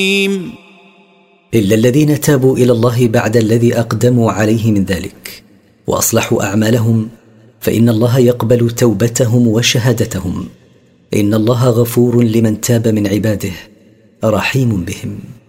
إلا الذين تابوا إلى الله بعد الذي أقدموا عليه من ذلك وأصلحوا أعمالهم فإن الله يقبل توبتهم وشهادتهم. إن الله غفور لمن تاب من عباده رحيم بهم.